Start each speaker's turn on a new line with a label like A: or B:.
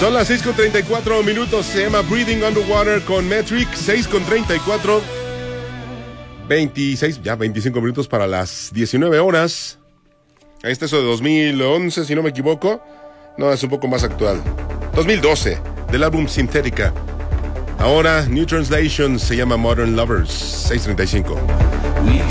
A: Son las 6:34 se llama Breathing Underwater con Metric, 6:34, 25 minutos para las 19 horas. Este es de 2011, si no me equivoco. No, es un poco más actual. 2012, del álbum Synthetica. Ahora, New Translation se llama Modern Lovers, 6:35.